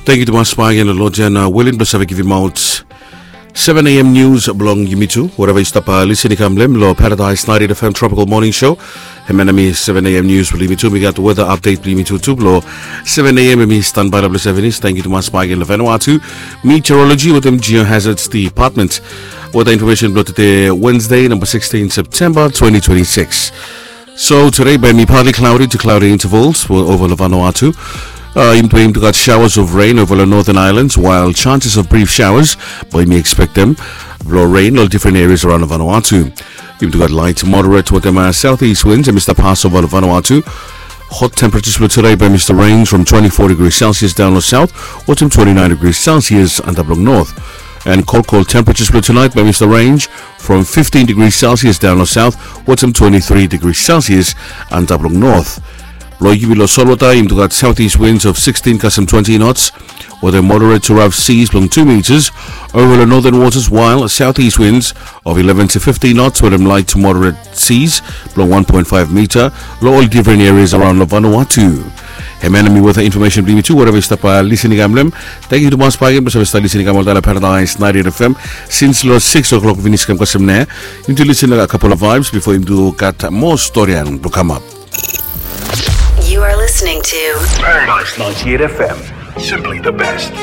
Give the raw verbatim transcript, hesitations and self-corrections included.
Thank you to Mas Pagi and Lord Jan uh, William plus give him out seven a.m. news belong you me too. Whatever you stop uh, listening come lem lo Paradise ninety F M Tropical Morning Show. Hemenami seven a.m. news believe me too. We got the weather update believe me too too lo seven a.m. me stand by W seven is. Thank you to Mas Pagi and Vanuatu Meteorology with them Geohazards Department. Weather information brought today Wednesday number sixteen September twenty twenty-six. So today by me partly cloudy to cloudy intervals over Vanuatu. Uh, in to got showers of rain over the northern islands, while chances of brief showers, but we expect them blow rain in different areas around Vanuatu. You got light to moderate with them uh, southeast winds and Mister Pass over Vanuatu. Hot temperatures for today by Mister Range from twenty-four degrees Celsius down the south, or to twenty-nine degrees Celsius and up north. And cold cold temperatures for tonight by Mister Range from fifteen degrees Celsius down the south, or to twenty-three degrees Celsius and up north. Loigibilo Solota im to got southeast winds of sixteen to twenty knots, with a moderate to rough seas blowing two meters over the northern waters, while southeast winds of eleven to fifteen knots with them light to moderate seas blowing one point five meter, low all different areas around Vanuatu. Hemenami weather information bring me to whatever stop uh, listening amlem. Thank you to Mas Pagi but start listening am Dala Paradise ninety F M since lo six o'clock finish kam kasem ne. You to listen a couple of vibes before him to got more story and to come up. You are listening to Paradise ninety-eight F M. Simply the best.